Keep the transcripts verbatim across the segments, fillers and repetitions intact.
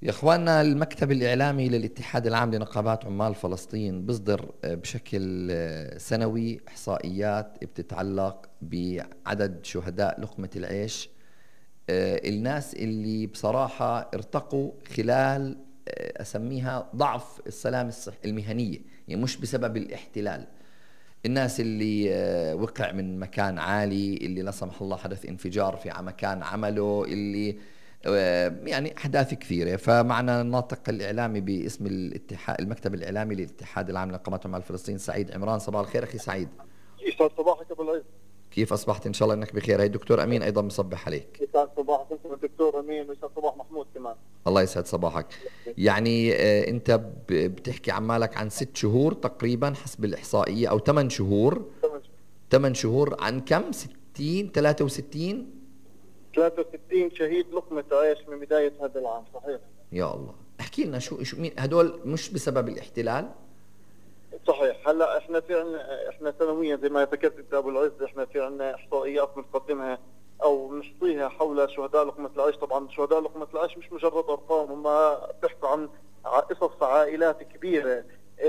يا اخواننا، المكتب الاعلامي للاتحاد العام لنقابات عمال فلسطين بيصدر بشكل سنوي احصائيات بتتعلق بعدد شهداء لقمة العيش. آه، الناس اللي بصراحة ارتقوا خلال آه، اسميها ضعف السلام الصح المهنية، يعني مش بسبب الاحتلال. الناس اللي آه، وقع من مكان عالي، اللي لا سمح الله حدث انفجار في مكان عمله، اللي آه، يعني أحداث كثيرة. فمعنا الناطق الإعلامي باسم الاتحاد المكتب الإعلامي للاتحاد العام للقامات عمال فلسطين، سعيد عمران. صباح الخير أخي سعيد. يسعد صباحك ابو العز. كيف أصبحت؟ إن شاء الله إنك بخير. هي الدكتور أمين أيضا مصبح عليك. يسعد صباحك انت والدكتور امين، ويسعد صباح محمود كمان. الله يسعد صباحك. يعني آه، أنت ب- بتحكي عمالك عن ست شهور تقريبا حسب الإحصائية، أو ثمان شهور. تمام. ثمان شهور عن كم؟ ستين ثلاثة وستين. ثلاثة وستين شهيد لقمة عيش من بداية هذا العام، صحيح. يا الله، احكي لنا شو شو مين هدول؟ مش بسبب الاحتلال؟ صحيح. هلا احنا في عنا احنا سنويا زي ما ذكرت انت ابو العز، احنا في عنا احصائيات بنقدمها او نحصيها حول شهداء لقمة العيش. طبعا شهداء لقمة العيش مش مجرد ارقام، هم بيحكوا عن ع- قصص عائلات كبيرة،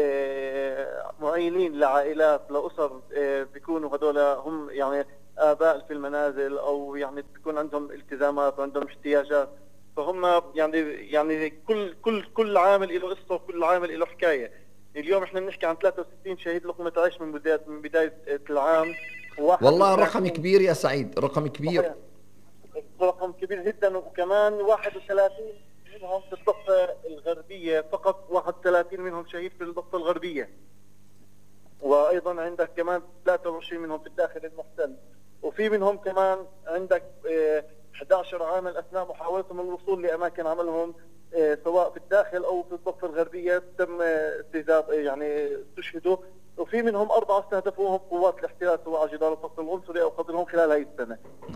آه، معينين لعائلات لأسر، آه، بيكونوا هذول هم يعني آباء في المنازل، أو يعني بيكون عندهم التزامات وعندهم احتياجات. فهم يعني يعني كل كل كل عامل له قصة، وكل عامل له حكاية. اليوم احنا بنحكي عن ثلاثة وستين شهيد لقمة عيش من بداية من بداية العام، والله رقم واحد وثلاثين. كبير يا سعيد، رقم كبير. صحيح، رقم كبير جدا. وكمان واحد وثلاثين منهم في الضفة الغربية فقط، واحد وثلاثين منهم شهيد في الضفة الغربية. وايضا عندك كمان ثلاثة وعشرين منهم في الداخل المحتل. وفي منهم كمان عندك آه، أحد عشر عامل اثناء محاولتهم الوصول لاماكن عملهم، آه، سواء في الداخل او في الضفه الغربيه، تم آه، استهداف، آه، يعني استشهدوا. وفي منهم اربعه استهدفوهم قوات الاحتلال، سواء على جدار الفصل العنصري او قتلهم خلال هذه السنه.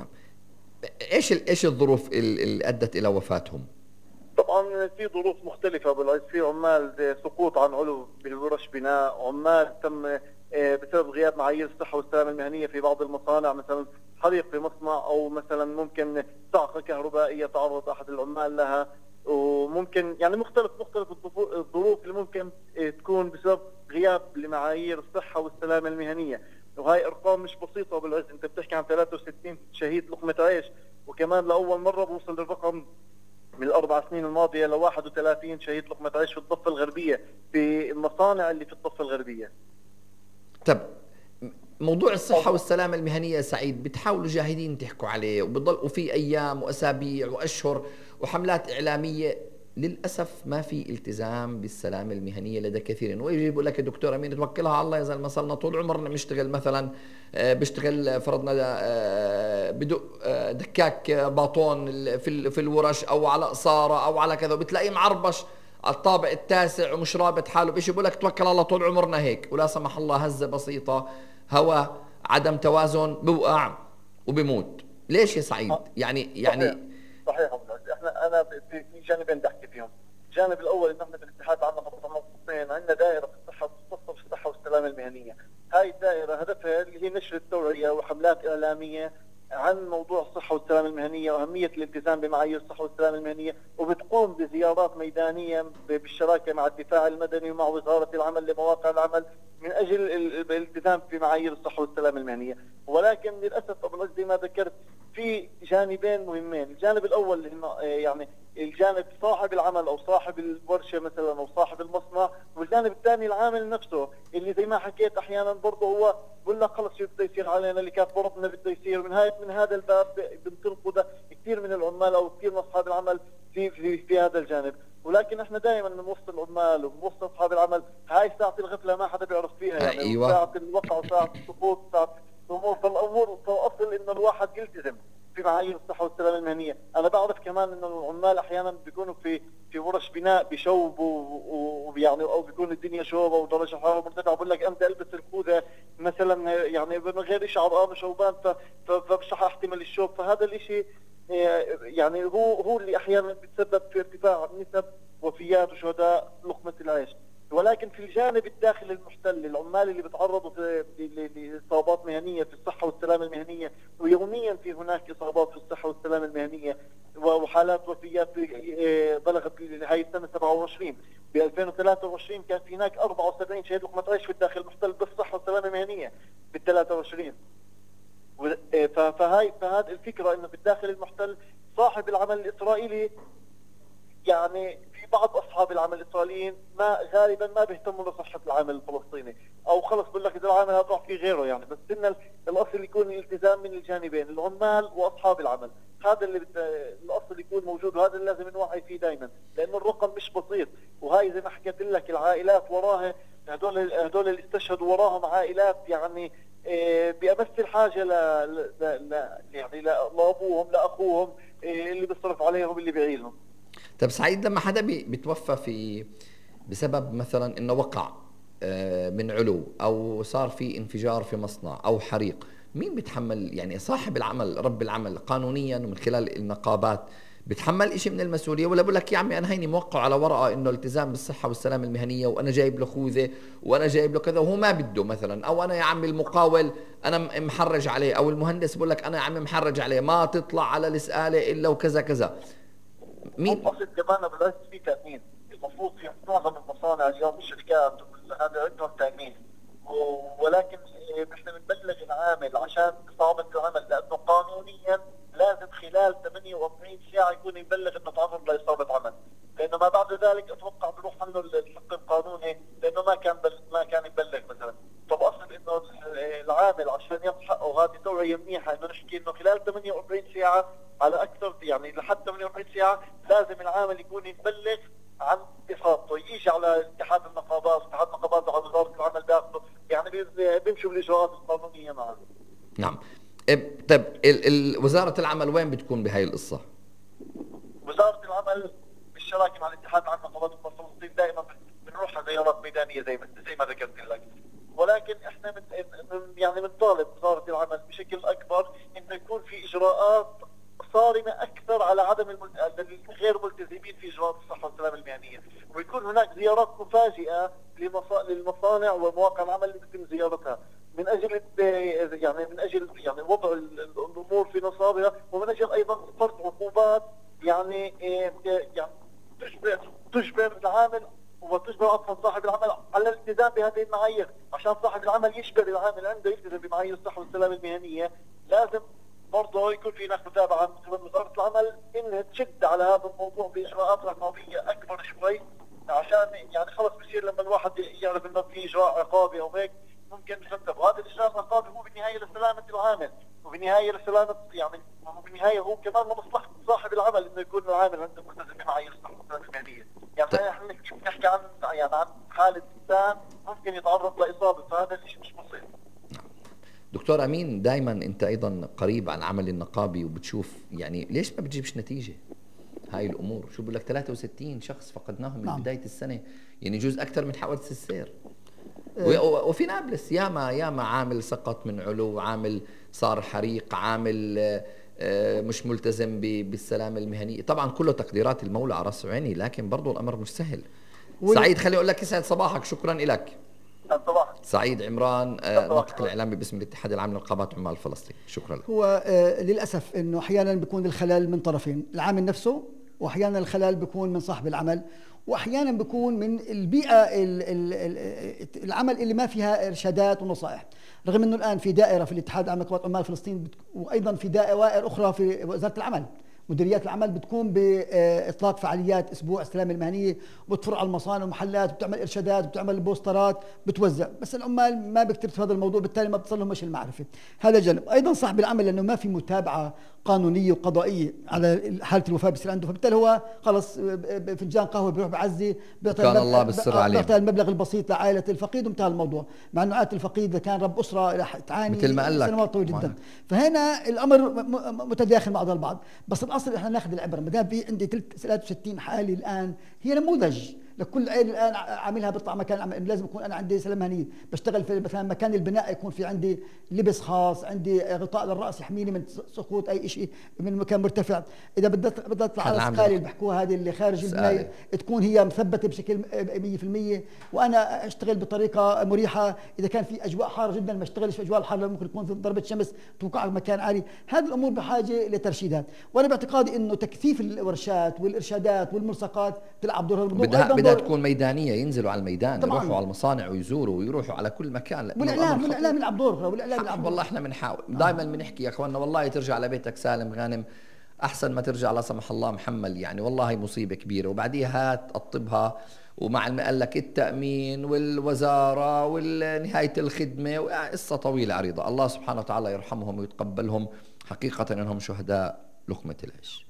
ايش ال- ايش الظروف ال- اللي ادت الى وفاتهم؟ طبعا في ظروف مختلفة بالعكس. في عمال سقوط عن علو بالورش بناء، عمال تم آه، بسبب غياب معايير الصحة والسلامة المهنية في بعض المصانع، مثلا حريق في مصنع، أو مثلا ممكن صعقة كهربائية تعرض أحد العمال لها. وممكن يعني مختلف مختلف الظفو- الظروف اللي ممكن آه، تكون بسبب غياب لمعايير الصحة والسلامة المهنية. وهي أرقام مش بسيطة بالعز. أنت بتحكي عن ثلاثة وستين شهيد لقمة عيش، وكمان لأول مرة بوصل للرقم من الأربع سنين الماضية ل واحد وثلاثين شهيد لقمة عيش في الضفة الغربية، في المصانع اللي في الضفة الغربية. طب موضوع الصحة والسلامة المهنية يا سعيد، بتحاولوا جاهدين تحكوا عليه، وبضل وفي أيام وأسابيع وأشهر وحملات إعلامية. للأسف ما في التزام بالسلامة المهنية لدى كثيرين، ويجي يقول لك يا دكتور أمين توكلها على الله، يا زلمة صلنا طول عمرنا بنشتغل مثلا، آه، بيشتغل فرضنا آه، بدق آه، دكاك آه، باطون ال- في ال- في الورش، أو على قصارى أو على كذا، وبتلاقيه معربش على الطابق التاسع ومش رابط حاله. بيجي بيقول لك توكل على الله طول عمرنا هيك، ولا سمح الله هزة بسيطة، هواء، عدم توازن، بوقع وبموت. ليش يا سعيد؟ آه، يعني صحيح. يعني صحيح أبو العز. احنا انا في في جانبين بدي احكي فيهم. الجانب الاول ان احنا بالاتحاد عندنا خطتين، عندنا دائره في الصحه تختص بالصحه والسلامه المهنيه. هاي الدائره هدفها اللي هي نشر التوعيه وحملات اعلاميه عن موضوع الصحه والسلامه المهنيه واهميه الالتزام بمعايير الصحه والسلامه المهنيه، وبتقوم بزيارات ميدانيه ب- بالشراكه مع الدفاع المدني ومع وزاره العمل لمواقع العمل، من اجل ال- ال- الالتزام في معايير الصحه والسلامه المهنيه. ولكن للاسف ابو العز زي ما ذكرت، في جانبين مهمين. الجانب الاول اللي هن- يعني الجانب صاحب العمل او صاحب الورشه مثلا او صاحب المصنع، والجانب الثاني العامل نفسه، اللي زي ما حكيت احيانا برضه هو بقول لك خلص شو بده يصير علينا، اللي كان فرضنا بده يصير. من هاي من هذا الباب بنطلقوا ده كثير من العمال او كثير من اصحاب العمل في في في هذا الجانب. ولكن احنا دائما بنوصل العمال وبنوصل اصحاب العمل، هاي ساعه الغفله ما حدا بيعرف فيها، يعني ايوه. ساعه الوقع وساعه السقوط وساعه الامور. فالامور فالاصل انه الواحد يلتزم في معايير الصحه والسلامه المهنيه. انا بعرف كمان انه العمال احيانا بيكونوا في في ورش بناء بشوبوا، ويعني او بيكون الدنيا شوبه ودرجه حراره مرتفعه، بقول لك امتى البس الخوذه مثلا، يعني من غير اشعار انا شوبان، ف- ف- فمش رح احتمل الشوب. فهذا الشيء يعني هو هو اللي احيانا بيتسبب في ارتفاع نسب وفيات وشهداء لقمه العيش. ولكن في الجانب الداخلي المحتل العمال اللي بيتعرضوا لاصابات مهنيه في الصحه والسلامه المهنيه، ويوميا في هناك اصابات في الصحه والسلامه المهنيه وحالات وفيات بلغت هاي السنه سبعة وعشرين. ب ألفين وثلاثة وعشرين كان في هناك أربعة وسبعين شهيد لقمه عيش في الداخل المحتل بالصحه والسلامه المهنيه بال ثلاثة وعشرين. فهاي فهذه الفكره انه في الداخل المحتل صاحب العمل الاسرائيلي، يعني في بعض اصحاب العمل الاسرائيليين ما غالبا ما بيهتموا بصحه العامل الفلسطيني، او خلص بقول لك اذا العامل هذا راح في غيره يعني، بس ان الاصل يكون الالتزام من الجانبين العمال واصحاب العمل، هذا اللي بت... الاصل يكون موجود، وهذا اللي لازم نوعي فيه دائما، لانه الرقم مش بسيط. وهي زي ما حكيت لك العائلات وراها، هذول هذول اللي استشهدوا وراهم عائلات يعني بأمس الحاجه ل... ل... ل... يعني لابوهم لاخوهم اللي بيصرف عليهم اللي بيعيلهم. طب سعيد، لما حدا بيتوفى في بسبب مثلا انه وقع من علو او صار في انفجار في مصنع او حريق، مين بيتحمل؟ يعني صاحب العمل رب العمل قانونيا ومن خلال النقابات بتحمل شيء من المسؤوليه، ولا بقول لك يا عمي انا هيني موقع على ورقه انه التزام بالصحه والسلامه المهنيه وانا جايب له خوذه وانا جايب له كذا وهو ما بده مثلا، او انا يا عمي المقاول انا محرج عليه، او المهندس بقول لك انا يا عمي محرج عليه ما تطلع على الاسئله الا وكذا كذا. مين اصل كمان بلاش في تامين، المفروض في معظم المصانع اليوم الشركات هذا عندهم تامين، ولكن احنا بنبلغ العامل عشان صعوبه العمل، لانه قانونيا لازم خلال ثمانية وأربعين ساعه يكون يبلغ انه تعرض لاصابه عمل، لانه ما بعد ذلك اتوقع بروح عنه الحق القانوني لانه ما كان بل... ما كان يبلغ مثلا. طب اصلا انه العامل عشان ياخذ حقه، وهذه توعيه منيحه انه نحكي انه خلال ثمانية وأربعين ساعه على اكثر، يعني لحد ثمانية وأربعين ساعه لازم العامل يكون يبلغ عن اصابته، يجي على اتحاد النقابات، اتحاد النقابات على وزاره العمل داخله، يعني بيمشوا بالاجراءات القانونيه معه. نعم. طيب ال ال وزاره العمل وين بتكون بهاي القصه؟ وزاره العمل بالشراكه مع الاتحاد عن نقابات فلسطين دائما بنروح على زيارات ميدانيه زي ما زي ما ذكرت لك، ولكن احنا من يعني بنطالب وزاره العمل بشكل اكبر انه يكون في اجراءات صارمه اكثر على عدم المل... غير ملتزمين في اجراءات الصحه والسلامه المهنيه، ويكون هناك زيارات مفاجئه لمصا... للمصانع ومواقع العمل اللي بيتم زيارتها من اجل يعني من اجل يعني وضع الامور في نصابها، ومن اجل ايضا فرض عقوبات يعني يعني تجبر تجبر العامل وتجبر اصلا صاحب العمل على الالتزام بهذه المعايير، عشان صاحب العمل يجبر العامل عنده يلتزم بمعايير الصحه والسلامه المهنيه. لازم برضه يكون في هناك متابعه من قبل وزاره العمل انها تشد على هذا الموضوع باجراءات رقابيه اكبر شوي، عشان يعني خلص بصير لما الواحد يعرف انه في اجراء عقابي او هيك ممكن يخفف، وهذا الاجراء العقابي هو بالنهايه لسلامه العامل، وبالنهايه لسلامه يعني وبالنهايه هو كمان لمصلحه صاحب العمل انه يكون العامل عنده ملتزم بمعايير الصحه والسلامه المهنيه. يعني احنا بنحكي عن يعني عن حاله انسان ممكن يتعرض لاصابه، فهذا الشيء مش بسيط. دكتور امين، دائما انت ايضا قريب عن العمل النقابي وبتشوف يعني ليش ما بتجيبش نتيجه هاي الامور؟ شو بقول لك ثلاثة وستين شخص فقدناهم من نعم. بدايه السنه، يعني يجوز اكثر من حوادث السير. أه وفي نابلس ياما ياما عامل سقط من علو، عامل صار حريق، عامل مش ملتزم بالسلامه المهنيه. طبعا كله تقديرات المولى على راس عيني، لكن برضو الامر مش سهل. سعيد، خلي اقول لك يسعد صباحك، شكرا لك. صباح. سعيد عمران، ناطق الاعلامي باسم الاتحاد العام لنقابات عمال فلسطين، شكرا لك. هو آه للاسف انه احيانا بيكون الخلل من طرفين، العامل نفسه، واحيانا الخلل بيكون من صاحب العمل، واحيانا بيكون من البيئه ال ال العمل اللي ما فيها ارشادات ونصائح، رغم انه الان في دائره في الاتحاد العام لنقابات عمال فلسطين، وايضا في دوائر اخرى في وزاره العمل، مديريات العمل بتقوم باطلاق فعاليات اسبوع السلامه المهنيه، وبتفرع على المصانع والمحلات، وبتعمل ارشادات، وبتعمل بوسترات، بتوزع، بس العمال ما بيكتبوا في هذا الموضوع، بالتالي ما بتصل لهم مش المعرفه. هذا جانب. ايضا صاحب العمل لانه ما في متابعه قانونيه وقضائيه على حاله الوفاه بيصير عنده، فبالتالي هو خلص فنجان قهوه بيروح بعزي، كان الله بالسر عليه، بيعطي المبلغ البسيط لعائله الفقيد وانتهى الموضوع، مع انه عائله الفقيد اذا كان رب اسره رح تعاني مثل ما قال لك سنوات طويله جدا. فهنا الامر متداخل مع بعض البعض، بس الاصل احنا ناخذ العبره، ما دام في عندي ثلاثة وستين حاله الان هي نموذج لكل عين الان عاملها بيطلع مكان عم... لازم يكون انا عندي سلامه مهنيه، بشتغل في مثلا مكان البناء يكون في عندي لبس خاص، عندي غطاء للراس يحميني من سقوط اي شيء من مكان مرتفع. اذا بدي بدي اطلع على السقاله اللي بحكوها هذه اللي خارج البنايه تكون هي مثبته بشكل مية بالمية، وانا اشتغل بطريقه مريحه. اذا كان في اجواء حاره جدا ما اشتغلش في اجواء الحاره، ممكن يكون في ضربه شمس توقع مكان عالي. هذه الامور بحاجه لترشيدات، وانا باعتقادي انه تكثيف الورشات والارشادات والملصقات تلعب دور. بدها بدها تكون ميدانيه، ينزلوا على الميدان، طبعاً. يروحوا على المصانع ويزوروا ويروحوا على كل مكان. والاعلام والاعلام يلعب دور، والاعلام يلعب دور. والله احنا بنحاول دائما بنحكي يا اخواننا والله ترجع لبيتك سالم غانم احسن ما ترجع لا سمح الله محمل، يعني والله مصيبه كبيره. وبعديها تقطبها ومع قال لك التامين والوزاره ونهايه الخدمه، قصه طويله عريضه. الله سبحانه وتعالى يرحمهم ويتقبلهم، حقيقه انهم شهداء لقمه العيش.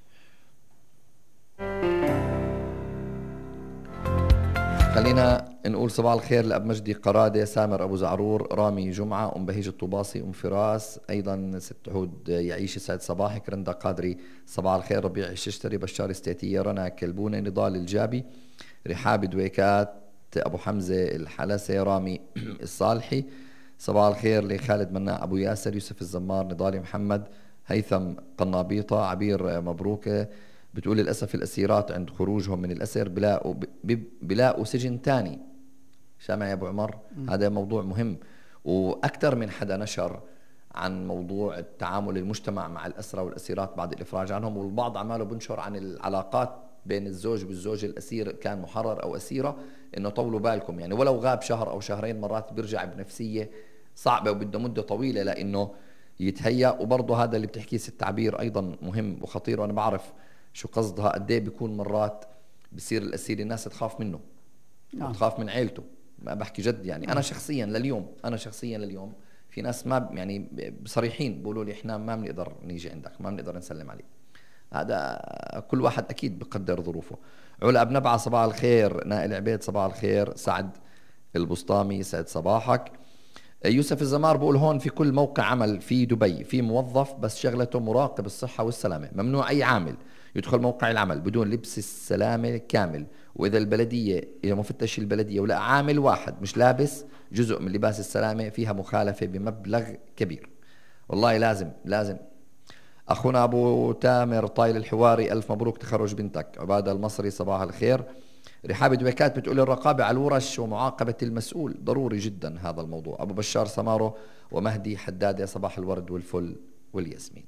خلينا نقول صباح الخير لأب مجدي قرادة، سامر أبو زعرور، رامي جمعة، أم بهيج الطوباصي، أم فراس، أيضا ست عود يعيش، سعد صباحك، رندا قادري صباح الخير، ربيع الششتري، بشار استيتية، رنا كلبونة، نضال الجابي، رحاب دويكات، أبو حمزة الحلسة، رامي الصالحي صباح الخير لخالد مناع أبو ياسر، يوسف الزمار، نضالي محمد، هيثم قنابيطة، عبير مبروكة بتقول للأسف الأسيرات عند خروجهم من الأسر بلاقوا بلاقوا سجن تاني. سامع يا أبو عمر؟ م. هذا موضوع مهم، وأكثر من حدا نشر عن موضوع التعامل المجتمع مع الأسرى والأسيرات بعد الإفراج عنهم، والبعض عماله بنشر عن العلاقات بين الزوج والزوج، الأسير كان محرر أو أسيرة، إنه طولوا بالكم يعني ولو غاب شهر أو شهرين مرات بيرجع بنفسية صعبة وبده مدة طويلة لأنه يتهيأ. وبرضه هذا اللي بتحكيه ست عبير أيضا مهم وخطير، وأنا بعرف شو قصدها. قد ايه بيكون مرات بصير الاسير الناس تخاف منه، نعم. تخاف من عيلته، ما بحكي جد يعني. نعم. انا شخصيا لليوم انا شخصيا لليوم في ناس ما يعني بصريحين بيقولوا لي احنا ما بنقدر نيجي عندك، ما بنقدر نسلم عليك. هذا كل واحد اكيد بقدر ظروفه. علا ابن نبعه صباح الخير، نائل عبيد صباح الخير، سعد البسطامي سعد صباحك. يوسف الزمار بقول هون في كل موقع عمل في دبي في موظف بس شغلته مراقب الصحة والسلامة، ممنوع أي عامل يدخل موقع العمل بدون لبس السلامة كامل، وإذا البلدية إذا مفتش البلدية ولا عامل واحد مش لابس جزء من لباس السلامة فيها مخالفة بمبلغ كبير. والله لازم لازم. أخونا أبو تامر طايل الحواري، ألف مبروك تخرج بنتك. عبادة المصري صباح الخير. رحاب دويكات بتقول الرقابة على الورش ومعاقبة المسؤول ضروري جدا هذا الموضوع. أبو بشار سمارو ومهدي حدادة صباح الورد والفل والياسمين.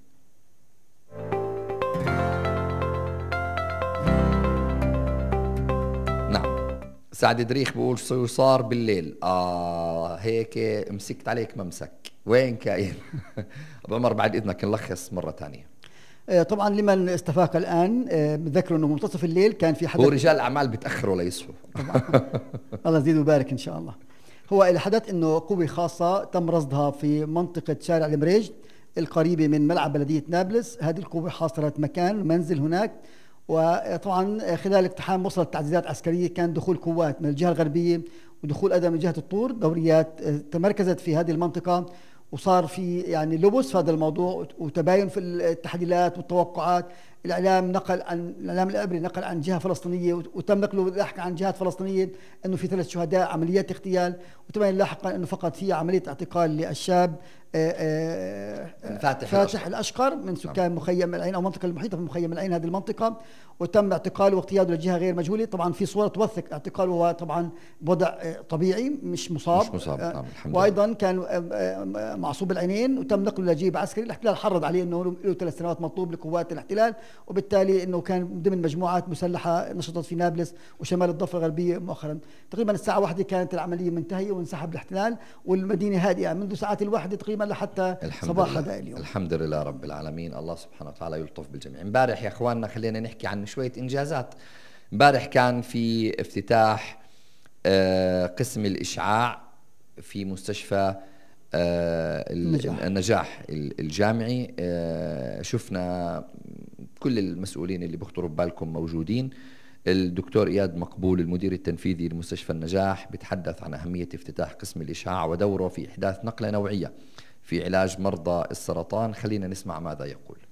نعم. سعد دريخ بقول شو صار بالليل؟ آه هيك مسكت عليك ممسك، وين كاين؟ أبو عمر بعد إذنك نلخص مرة ثانية. طبعا لمن استفاق الان بذكروا انه منتصف الليل كان في حدث، هو رجال الاعمال بيتاخروا ليصحوا طبعا. الله يزيد ويبارك ان شاء الله. هو الحدث انه قوه خاصه تم رصدها في منطقه شارع المريج القريبه من ملعب بلديه نابلس. هذه القوه حاصرت مكان منزل هناك، وطبعا خلال اقتحام وصلت تعزيزات عسكريه، كان دخول قوات من الجهه الغربيه ودخول ايضا من جهه الطور، دوريات تمركزت في هذه المنطقه، وصار في يعني لبس في هذا الموضوع وتباين في التحليلات والتوقعات. الاعلام نقل عن الاعلام العبري نقل عن جهه فلسطينيه، وتم نقله لاحقا عن جهات فلسطينيه انه في ثلاث شهداء عمليات اغتيال، وتبين لاحقا انه فقط في عمليه اعتقال للشاب فاتح, فاتح الاشقر من سكان مخيم العين او المنطقه المحيطه بمخيم العين هذه المنطقه، وتم اعتقاله واقتياده لجهه غير مجهوله. طبعا في صوره توثق اعتقاله هو طبعا بوضع طبيعي مش مصاب, مش مصاب. نعم. الحمد وايضا لله. كان معصوب العينين، وتم نقله لجيب عسكري. الاحتلال حرض عليه انه له ثلاث سنوات مطلوب لقوات الاحتلال، وبالتالي انه كان ضمن مجموعات مسلحه نشطت في نابلس وشمال الضفه الغربيه مؤخرا. تقريبا الساعه واحدة كانت العمليه منتهيه وانسحب الاحتلال، والمدينه هادئه منذ ساعات الواحدة تقريبا لحتى صباح هذا اليوم. الحمد لله رب العالمين. الله سبحانه وتعالى يلطف بالجميع. امبارح يا اخواننا خلينا نحكي عن شويه انجازات. امبارح كان في افتتاح قسم الاشعاع في مستشفى النجاح, النجاح الجامعي. شفنا كل المسؤولين اللي بيخطروا ببالكم موجودين. الدكتور إياد مقبول المدير التنفيذي لمستشفى النجاح بيتحدث عن أهمية افتتاح قسم الإشعاع ودوره في إحداث نقلة نوعية في علاج مرضى السرطان. خلينا نسمع ماذا يقول.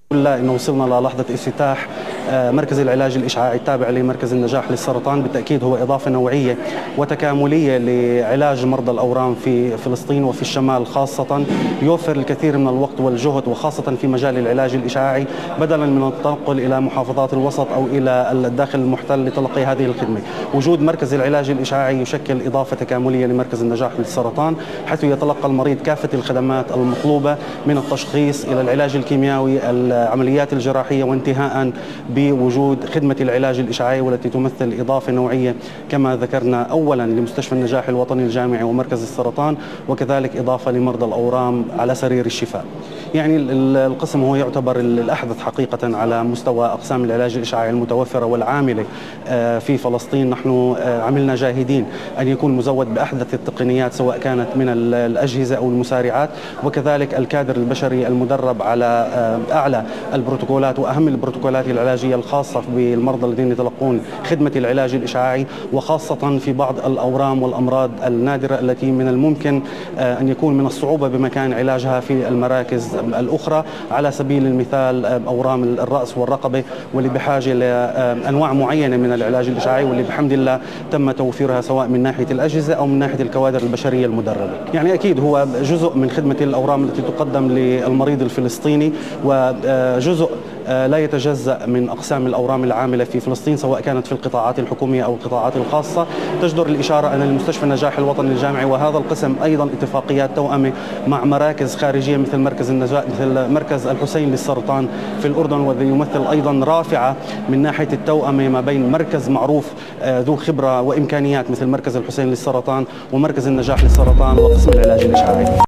لا إنه وصلنا للحظة افتتاح مركز العلاج الإشعاعي التابع لمركز النجاح للسرطان. بالتأكيد هو إضافة نوعية وتكاملية لعلاج مرضى الأورام في فلسطين وفي الشمال خاصة، يوفر الكثير من الوقت والجهد وخاصة في مجال العلاج الإشعاعي بدلا من التنقل إلى محافظات الوسط أو إلى الداخل المحتل لتلقي هذه الخدمة. وجود مركز العلاج الإشعاعي يشكل إضافة تكاملية لمركز النجاح للسرطان، حيث يتلقى المريض كافة الخدمات المطلوبة من التشخيص إلى العلاج الكيميائي، العمليات الجراحية، وانتهاء بوجود خدمة العلاج الإشعاعي والتي تمثل إضافة نوعية كما ذكرنا أولا لمستشفى النجاح الوطني الجامعي ومركز السرطان، وكذلك إضافة لمرضى الأورام على سرير الشفاء. يعني القسم هو يعتبر الأحدث حقيقة على مستوى أقسام العلاج الإشعاعي المتوفرة والعاملة في فلسطين. نحن عملنا جاهدين أن يكون مزود بأحدث التقنيات سواء كانت من الأجهزة أو المسارعات، وكذلك الكادر البشري المدرب على أعلى البروتوكولات وأهم البروتوكولات العلاجية الخاصة بالمرضى الذين يتلقون خدمة العلاج الإشعاعي، وخاصة في بعض الأورام والأمراض النادرة التي من الممكن أن يكون من الصعوبة بمكان علاجها في المراكز الأخرى، على سبيل المثال أورام الرأس والرقبة، واللي بحاجة لأنواع معينة من العلاج الإشعاعي، واللي بحمد الله تم توفيرها سواء من ناحية الأجهزة أو من ناحية الكوادر البشرية المدربة. يعني أكيد هو جزء من خدمة الأورام التي تقدم للمريض الفلسطيني، وجزء لا يتجزأ من أقسام الأورام العاملة في فلسطين سواء كانت في القطاعات الحكومية أو القطاعات الخاصة. تجدر الإشارة أن المستشفى النجاح الوطني الجامعي وهذا القسم أيضا اتفاقيات توأمة مع مراكز خارجية مثل مركز النجاح مثل مركز الحسين للسرطان في الأردن، والذي يمثل أيضا رافعة من ناحية التوأمة ما بين مركز معروف ذو خبرة وإمكانيات مثل مركز الحسين للسرطان ومركز النجاح للسرطان وقسم العلاج الإشعاعي.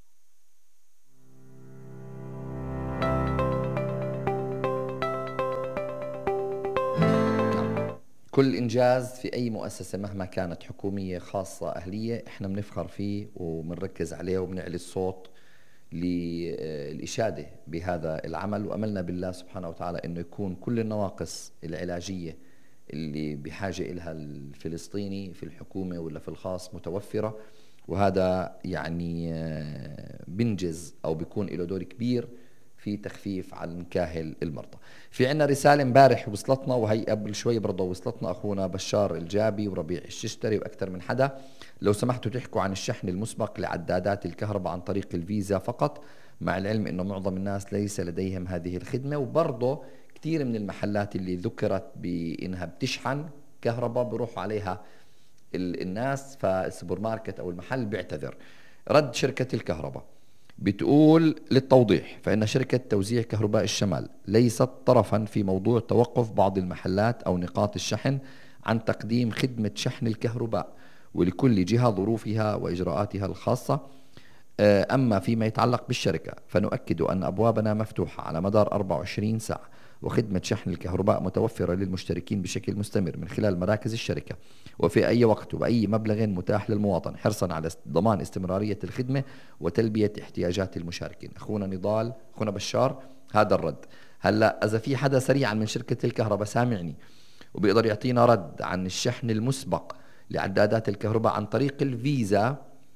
كل إنجاز في أي مؤسسة مهما كانت حكومية خاصة أهلية إحنا بنفخر فيه وبنركز عليه وبنعلي الصوت للإشادة بهذا العمل، وأملنا بالله سبحانه وتعالى أنه يكون كل النواقص العلاجية اللي بحاجة إلها الفلسطيني في الحكومة ولا في الخاص متوفرة، وهذا يعني بنجز أو بيكون له دور كبير في تخفيف عن كاهل المرضى. في عنا رسالة امبارح وصلتنا، وهي قبل شوي برضه وصلتنا أخونا بشار الجابي وربيع الششتري وأكثر من حدا، لو سمحتوا تحكوا عن الشحن المسبق لعدادات الكهرباء عن طريق الفيزا فقط، مع العلم أنه معظم الناس ليس لديهم هذه الخدمة، وبرضه كثير من المحلات اللي ذكرت بأنها بتشحن كهرباء بروحوا عليها الناس، فالسوبر ماركت أو المحل بيعتذر. رد شركة الكهرباء بتقول للتوضيح فإن شركة توزيع كهرباء الشمال ليست طرفا في موضوع توقف بعض المحلات أو نقاط الشحن عن تقديم خدمة شحن الكهرباء، ولكل جهة ظروفها وإجراءاتها الخاصة. أما فيما يتعلق بالشركة فنؤكد أن أبوابنا مفتوحة على مدار أربعة وعشرين ساعة، وخدمة شحن الكهرباء متوفرة للمشتركين بشكل مستمر من خلال مراكز الشركة وفي أي وقت وبأي مبلغ متاح للمواطن، حرصا على ضمان استمرارية الخدمة وتلبية احتياجات المشاركين. أخونا نضال، أخونا بشار، هذا الرد. هلأ إذا في حدا سريعا من شركة الكهرباء سامعني وبيقدر يعطينا رد عن الشحن المسبق لعدادات الكهرباء عن طريق الفيزا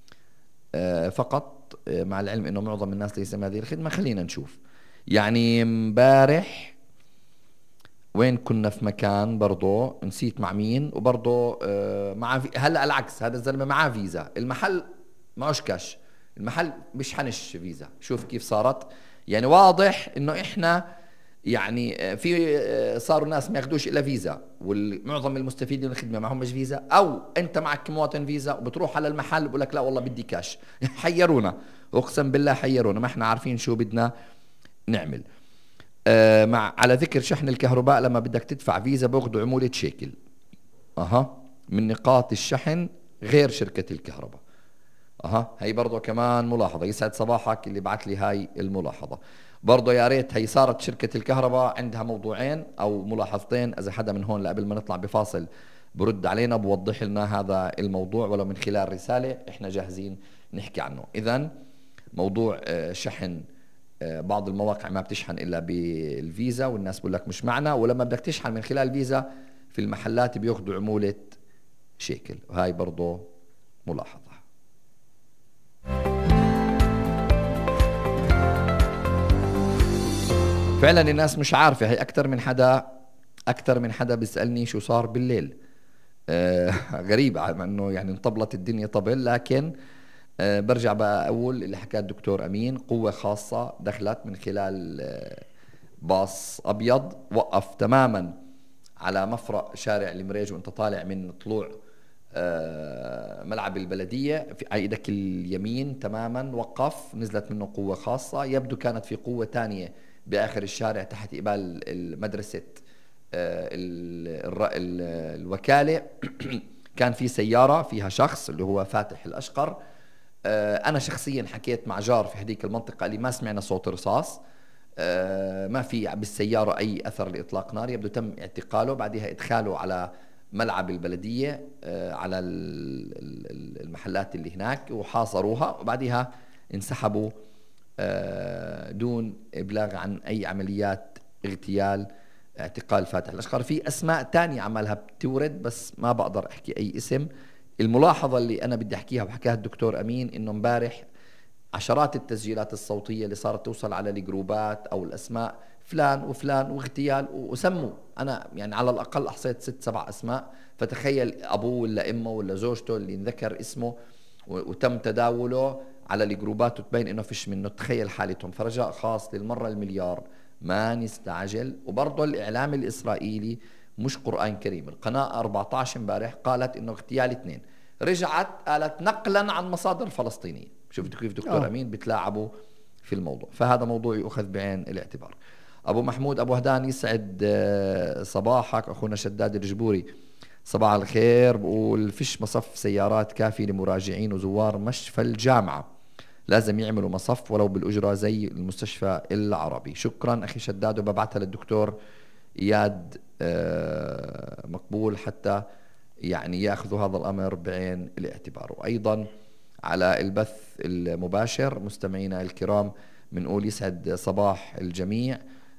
فقط، مع العلم أنه معظم الناس ليس من هذه الخدمة، خلينا نشوف. يعني امبارح وين كنا في مكان برضو نسيت مع مين، وبرضو مع هلأ العكس، هذا الزلمة معاه فيزا، المحل معوش كاش، المحل مش حنش فيزا. شوف كيف صارت، يعني واضح انه احنا يعني في صاروا ناس ما ياخدوش الا فيزا، والمعظم المستفيدين من الخدمه معهم مش فيزا، او انت معك مواطن فيزا وبتروح على المحل بقول لك لا والله بدي كاش. حيرونا، اقسم بالله حيرونا، ما احنا عارفين شو بدنا نعمل. آه مع على ذكر شحن الكهرباء، لما بدك تدفع فيزا باخذوا عمولة شيكل اها من نقاط الشحن غير شركة الكهرباء. اها هي برضو كمان ملاحظة، يسعد صباحك اللي بعت لي هاي الملاحظة. برضو يا ريت، هي صارت شركة الكهرباء عندها موضوعين او ملاحظتين، اذا حدا من هون قبل ما نطلع بفاصل برد علينا بوضح لنا هذا الموضوع ولو من خلال رسالة، احنا جاهزين نحكي عنه. اذا موضوع شحن بعض المواقع ما بتشحن إلا بالفيزا، والناس بقول لك مش معنا، ولما بدك تشحن من خلال الفيزا في المحلات بياخدوا عمولة شيكل، وهاي برضو ملاحظة. فعلا الناس مش عارفة. هي أكثر من حدا أكثر من حدا بيسألني شو صار بالليل. آه غريب انه يعني انطبلت الدنيا طبل. لكن آه برجع بقى اقول اللي حكاه الدكتور امين، قوه خاصه دخلت من خلال آه باص ابيض، وقف تماما على مفرق شارع المريج وانت طالع من طلوع آه ملعب البلديه في ايدك اليمين تماما، وقف، نزلت منه قوه خاصه. يبدو كانت في قوه ثانيه باخر الشارع تحت قبال المدرسه الوكالة. كان في سيارة فيها شخص اللي هو فاتح الأشقر. أنا شخصيا حكيت مع جار في هذيك المنطقة اللي ما سمعنا صوت رصاص، ما في بالسيارة أي أثر لإطلاق نار. يبدو تم اعتقاله، بعدها إدخاله على ملعب البلدية على المحلات اللي هناك وحاصروها، وبعدها انسحبوا دون إبلاغ عن أي عمليات اغتيال اعتقال فاتح الأشقر. في أسماء تانية عمالها بتورد بس ما بقدر أحكي أي اسم. الملاحظة اللي أنا بدي أحكيها وحكاها الدكتور أمين، إنه مبارح عشرات التسجيلات الصوتية اللي صارت توصل على الجروبات أو الأسماء فلان وفلان واغتيال وسموا. أنا يعني على الأقل أحصيت ست سبع أسماء، فتخيل أبوه ولا أمه ولا زوجته اللي انذكر اسمه وتم تداوله على الجروبات وتبين إنه فيش منه. تخيل حالتهم. فرجاء خاص للمرة المليار ما نستعجل. وبرضه الإعلام الإسرائيلي مش قرآن كريم. القناة أربعة عشر امبارح قالت إنه اغتيال اثنين، رجعت قالت نقلا عن مصادر فلسطينية. شفتوا كيف دكتور أمين بتلاعبوا في الموضوع. فهذا موضوع يؤخذ بعين الاعتبار. أبو محمود أبو هدان، يسعد صباحك. أخونا شداد الجبوري، صباح الخير. بقول فيش مصف سيارات كافي لمراجعين وزوار مشفى الجامعة، لازم يعملوا مصف ولو بالأجرة زي المستشفى العربي. شكرا أخي شداد، وببعتها للدكتور إياد مقبول حتى يعني يأخذوا هذا الأمر بعين الاعتبار. وأيضا على البث المباشر مستمعينا الكرام بنقول يسعد صباح الجميع.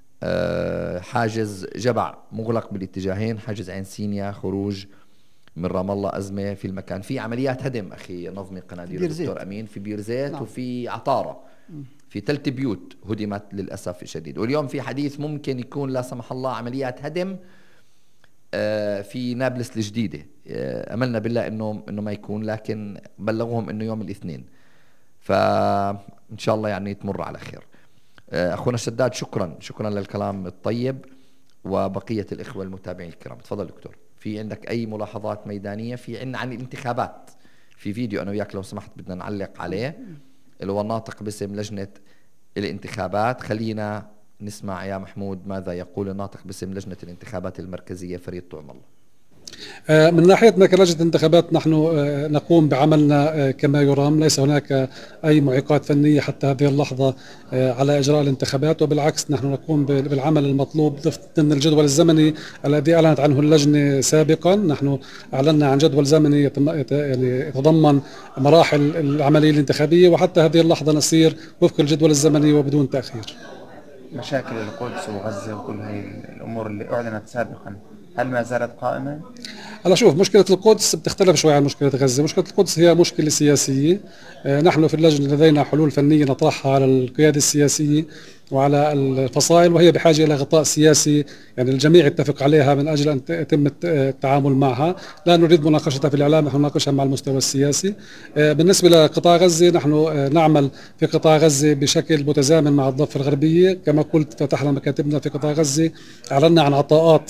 حاجز جبع مغلق بالاتجاهين، حاجز عين سينيا خروج من رام الله أزمة في المكان. في عمليات هدم أخي نظمي قناديل الدكتور أمين في بير زيت. نعم. وفي عطارة في ثلاث بيوت هدمت للأسف الشديد. واليوم في حديث ممكن يكون لا سمح الله عمليات هدم في نابلس الجديدة. أملنا بالله إنه إنه ما يكون، لكن بلغوهم إنه يوم الاثنين، فإن شاء الله يعني تمر على خير. أخونا شداد شكرا شكرا للكلام الطيب. وبقية الإخوة المتابعين الكرام، تفضل دكتور، في عندك أي ملاحظات ميدانية؟ في عنا عن الانتخابات في فيديو أنا وياك لو سمحت بدنا نعلق عليه، اللي هو الناطق باسم لجنة الانتخابات. خلينا نسمع يا محمود ماذا يقول الناطق باسم لجنة الانتخابات المركزية فريد طعم الله. من ناحيتنا كلجنة انتخابات نحن نقوم بعملنا كما يرام، ليس هناك أي معيقات فنية حتى هذه اللحظة على إجراء الانتخابات، وبالعكس نحن نقوم بالعمل المطلوب ضمن الجدول الزمني الذي أعلنت عنه اللجنة سابقا. نحن أعلنا عن جدول زمني يتضمن مراحل العملية الانتخابية، وحتى هذه اللحظة نسير وفق الجدول الزمني وبدون تأخير. مشاكل القدس وغزة وكل هذه الأمور اللي أعلنت سابقا هل ما زالت قائمة؟ هلا شوف، مشكلة القدس بتختلف شوي عن مشكلة غزة. مشكلة القدس هي مشكلة سياسية. نحن في اللجنة لدينا حلول فنية نطرحها على القيادة السياسية وعلى الفصائل، وهي بحاجة إلى غطاء سياسي يعني الجميع يتفق عليها من أجل أن يتم التعامل معها. لا نريد مناقشتها في الإعلام، نحن نناقشها مع المستوى السياسي. بالنسبة لقطاع غزة، نحن نعمل في قطاع غزة بشكل متزامن مع الضفة الغربية. كما قلت فتحنا مكاتبنا في قطاع غزة، أعلنا عن عطاءات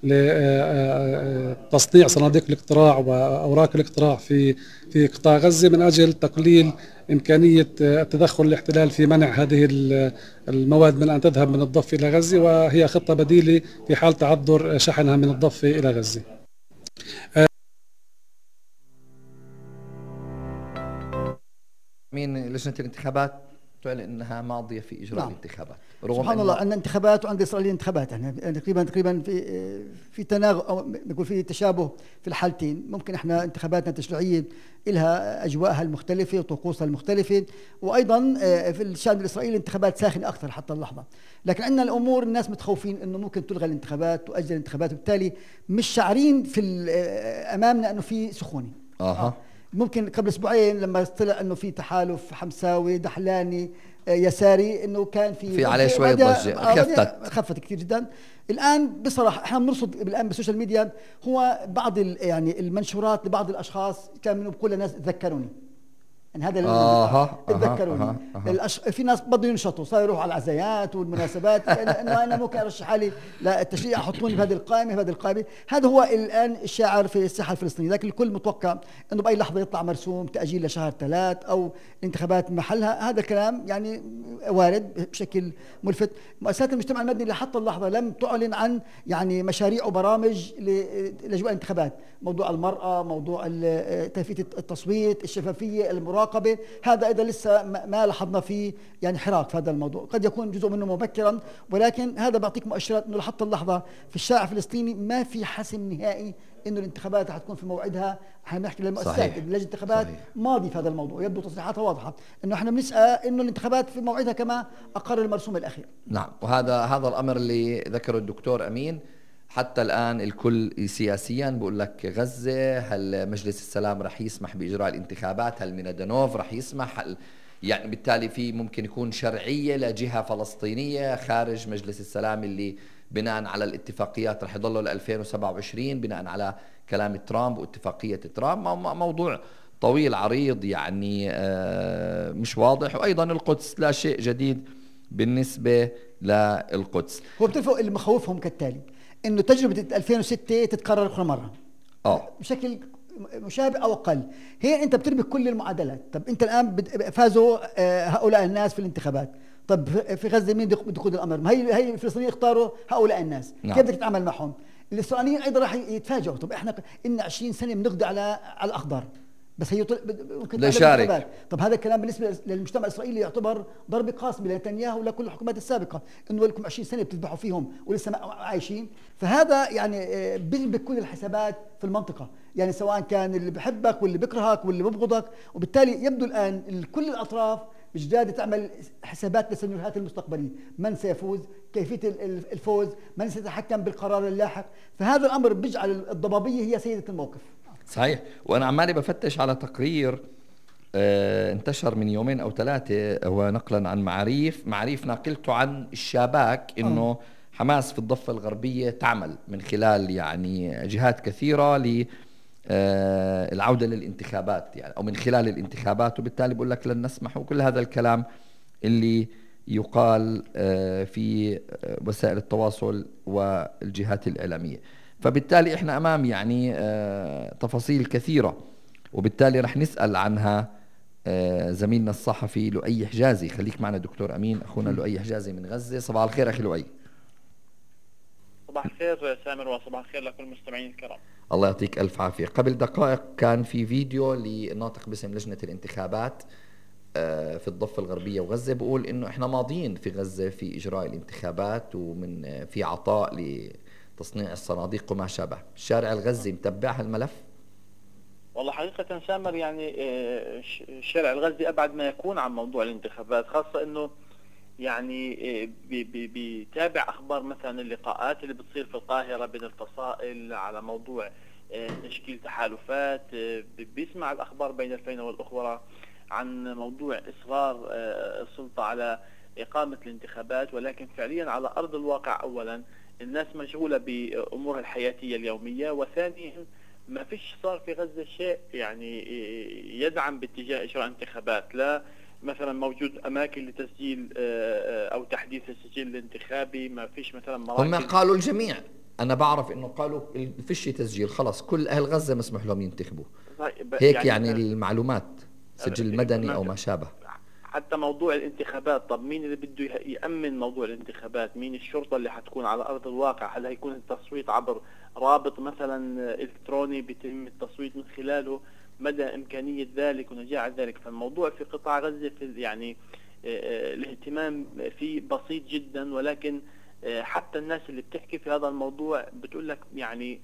لتصنيع صناديق الاقتراع وأوراق الاقتراع في في قطاع غزة من أجل تقليل إمكانية التدخل الاحتلال في منع هذه المواد من أن تذهب من الضفة إلى غزة، وهي خطة بديلة في حال تعذر شحنها من الضفة إلى غزة. من لجنة الانتخابات تعلن انها ماضيه في اجراء. نعم. الانتخابات رغم سبحان الله عندنا انتخابات وعند اسرائيل انتخابات. احنا يعني تقريبا تقريبا في في تناغم او بيقول في تشابه في الحالتين. ممكن احنا انتخاباتنا التشريعيه لها اجواءها المختلفه وطقوسها المختلفه، وايضا في الشان الاسرائيلي انتخابات ساخنه اكثر حتى اللحظه. لكن عندنا الامور الناس متخوفين انه ممكن تلغى الانتخابات تؤجل الانتخابات، وبالتالي مش شاعرين في امامنا انه في سخونه. اها ممكن قبل اسبوعين لما طلع انه في تحالف حمساوي دحلاني يساري انه كان في في عليه شويه ضجه، خفت خفت كثير جدا. الان بصراحه احنا بنرصد الان بالسوشيال ميديا هو بعض يعني المنشورات لبعض الاشخاص كانوا بيقول للناس تذكروني، يعني هذا اللي آه تذكروني. آه آه الأش... في ناس بدهم ينشطوا، صاروا يروحوا على العزايات والمناسبات انه انا ممكن ارشح حالي للتشريع، احطوني بهذه القائمه بهذه القائمه. هذا هو الان الشاعر في الساحه الفلسطينيه، لكن الكل متوقع انه باي لحظه يطلع مرسوم تاجيل لشهر ثلاث او انتخابات محلها. هذا الكلام يعني وارد بشكل ملفت. مؤسسات المجتمع المدني لحتى اللحظه لم تعلن عن يعني مشاريع وبرامج لاجواء الانتخابات، موضوع المراه، موضوع كيفيه التصويت، الشفافيه، المراقبه، هذا ايضا لسه ما لاحظنا فيه يعني حراك في هذا الموضوع. قد يكون جزء منه مبكرا، ولكن هذا بيعطيك مؤشرات انه لحتى اللحظه في الشارع الفلسطيني ما في حسم نهائي انه الانتخابات حتكون في موعدها. احنا بنحكي للمؤسسات، لجنه الانتخابات ماضي في هذا الموضوع، يبدو تصريحاتها واضحه انه احنا بنسعى انه الانتخابات في موعدها كما اقر المرسوم الاخير. نعم، وهذا هذا الامر اللي ذكره الدكتور امين. حتى الآن الكل سياسيا بقول لك غزة، هل مجلس السلام رح يسمح بإجراء الانتخابات؟ هل مينادانوف رح يسمح؟ هل يعني بالتالي في ممكن يكون شرعية لجهة فلسطينية خارج مجلس السلام اللي بناء على الاتفاقيات رح يضلوا ل ألفين وسبعة وعشرين بناء على كلام ترامب واتفاقية ترامب. موضوع طويل عريض يعني مش واضح. وأيضا القدس لا شيء جديد بالنسبة للقدس. هو بتعرفوا اللي مخوفهم كالتالي، انه تجربه ألفين وستة تتكرر اخرى مره اه بشكل مشابه او اقل. هي انت بتربك كل المعادلات. طب انت الان فازوا هؤلاء الناس في الانتخابات، طب في غزه مين بده يقود الامر؟ ما هي هي الفلسطينيين اختاروا هؤلاء الناس. نعم. كيف بدك تتعامل معهم؟ الاسرائيليين ايضا راح يتفاجئوا، طب احنا ان عشرين سنه بنقضي على على الاخضر، بس هي ممكن يشارك. طب هذا الكلام بالنسبه للمجتمع الاسرائيلي يعتبر ضربه قاصمه لنتنياهو ولكل الحكومات السابقه، انه لكم عشرين سنه بتذبحوا فيهم ولسه عايشين. فهذا يعني بيلبك كل الحسابات في المنطقه، يعني سواء كان اللي بحبك واللي بكرهك واللي ببغضك. وبالتالي يبدو الان كل الاطراف مش قادره تعمل حسابات للسيناريوهات المستقبليه، من سيفوز، كيفيه الفوز، من سيتحكم بالقرار اللاحق. فهذا الامر بيجعل الضبابيه هي سيده الموقف. صحيح. وانا عمالي بفتش على تقرير آه انتشر من يومين او ثلاثه، هو نقلا عن معاريف معاريف ناقلته عن الشاباك، انه أوه. حماس في الضفه الغربيه تعمل من خلال يعني جهات كثيره ل آه العوده للانتخابات، يعني او من خلال الانتخابات. وبالتالي بقول لك لن نسمح، وكل هذا الكلام اللي يقال آه في وسائل التواصل والجهات الاعلاميه. فبالتالي احنا امام يعني آه تفاصيل كثيره، وبالتالي رح نسال عنها آه زميلنا الصحفي لؤي حجازي. خليك معنا دكتور امين، اخونا لؤي حجازي من غزه. صباح الخير اخي لؤي. صباح الخير سامر، وصباح الخير لكل المستمعين الكرام. الله يعطيك الف عافيه. قبل دقائق كان في فيديو لناطق باسم لجنه الانتخابات آه في الضفه الغربيه وغزه بقول انه احنا ماضيين في غزه في اجراء الانتخابات، ومن آه في عطاء ل تصنيع الصناديق وما شابه. الشارع الغزي متبع هالملف؟ والله حقيقة سامر يعني الشارع الغزي أبعد ما يكون عن موضوع الانتخابات، خاصة أنه يعني بيتابع أخبار مثلا اللقاءات اللي بتصير في القاهرة بين الفصائل على موضوع تشكيل تحالفات، بيسمع الأخبار بين الفينة والأخرى عن موضوع إصرار السلطة على إقامة الانتخابات. ولكن فعليا على أرض الواقع أولا الناس مشغولة بأمورها الحياتية اليومية، وثانيا ما فيش صار في غزة شيء يعني يدعم باتجاه إجراء انتخابات. لا مثلا موجود أماكن لتسجيل أو تحديث السجل الانتخابي، ما فيش مثلا مراكز. هم قالوا الجميع، أنا بعرف إنه قالوا فيش تسجيل، خلص كل أهل غزة مسموح لهم ينتخبوا. هيك يعني, يعني المعلومات، سجل مدني أو ما شابه. حتى موضوع الانتخابات، طب مين اللي بده يأمن موضوع الانتخابات؟ مين الشرطة اللي حتكون على أرض الواقع؟ هل هيكون التصويت عبر رابط مثلا إلكتروني بيتم التصويت من خلاله؟ مدى إمكانية ذلك ونجاح ذلك؟ فالموضوع في قطاع غزة في يعني الاهتمام فيه بسيط جدا، ولكن حتى الناس اللي بتحكي في هذا الموضوع بتقول لك يعني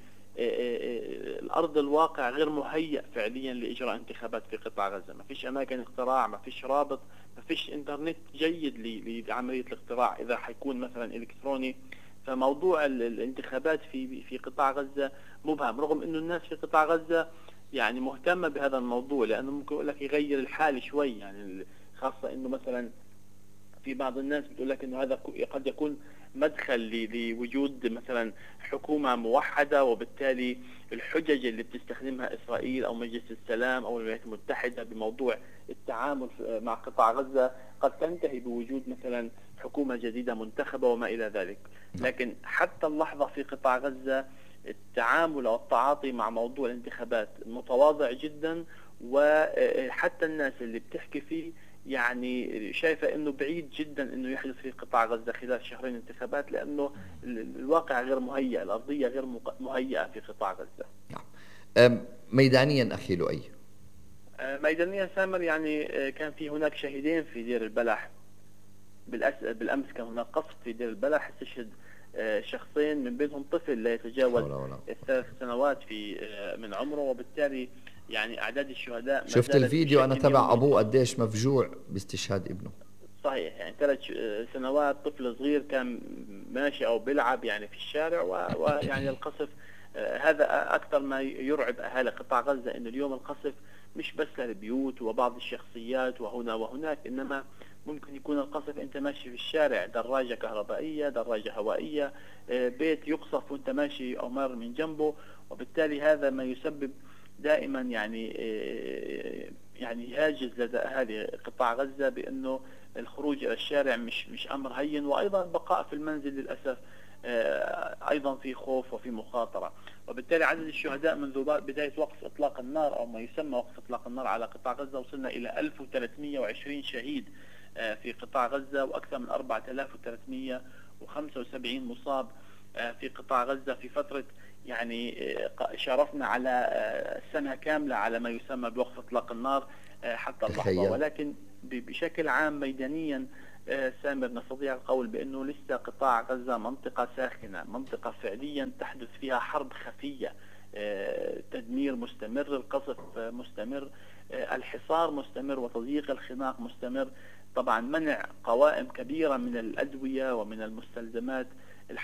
الأرض الواقع غير مهيأ فعليا لإجراء انتخابات في قطاع غزة. ما فيش أماكن اقتراع، ما فيش رابط، ما فيش إنترنت جيد لعملية الاقتراع إذا حيكون مثلا إلكتروني. فموضوع الانتخابات في في قطاع غزة مبهم، رغم إنه الناس في قطاع غزة يعني مهتمة بهذا الموضوع، لأنه ممكن يقول لك يغير الحال شوي، يعني خاصة إنه مثلا في بعض الناس بتقول لك انه هذا قد يكون مدخل لوجود مثلا حكومة موحدة، وبالتالي الحجج اللي بتستخدمها إسرائيل أو مجلس السلام أو الولايات المتحدة بموضوع التعامل مع قطاع غزة قد تنتهي بوجود مثلا حكومة جديدة منتخبة وما إلى ذلك. لكن حتى اللحظة في قطاع غزة التعامل أو التعاطي مع موضوع الانتخابات متواضع جدا، وحتى الناس اللي بتحكي فيه يعني شايفة انه بعيد جدا انه يحدث في قطاع غزة خلال شهرين انتخابات، لانه الواقع غير مهيئ، الارضية غير مهيئة في قطاع غزة. نعم. ميدانيا اخي لؤي. ميدانيا سامر، يعني كان في هناك شهيدين في دير البلح. بالامس كان هناك قصف في دير البلح، استشهد شخصين من بينهم طفل لا يتجاوز الثلاث سنوات في من عمره، وبالتالي يعني اعداد الشهداء شفت الفيديو انا تبع ابوه قديش مفجوع باستشهاد ابنه. صحيح، يعني ثلاث سنوات طفل صغير كان ماشي او بيلعب يعني في الشارع، ويعني القصف هذا اكثر ما يرعب اهالي قطاع غزة، انه اليوم القصف مش بس للبيوت وبعض الشخصيات وهنا وهناك، انما ممكن يكون القصف انت ماشي في الشارع، دراجة كهربائية، دراجة هوائية، بيت يقصف وانت ماشي او مار من جنبه، وبالتالي هذا ما يسبب دائما يعني يعني هاجس لدى اهالي قطاع غزة بانه الخروج الى الشارع مش مش امر هين، وايضا البقاء في المنزل للاسف ايضا في خوف وفي مخاطرة. وبالتالي عدد الشهداء منذ بداية وقف اطلاق النار او ما يسمى وقف اطلاق النار على قطاع غزة وصلنا الى ألف وثلاثمئة وعشرين شهيد في قطاع غزة، واكثر من أربعة آلاف وثلاثمئة وخمسة وسبعين مصاب في قطاع غزة في فترة يعني شارفنا على سنة كاملة على ما يسمى بوقف اطلاق النار حتى اللحظة. ولكن بشكل عام ميدانيا سامر نستطيع القول بأنه لسه قطاع غزة منطقة ساخنة، منطقة فعليا تحدث فيها حرب خفية، تدمير مستمر، القصف مستمر، الحصار مستمر، وتضييق الخناق مستمر. طبعا منع قوائم كبيرة من الأدوية ومن المستلزمات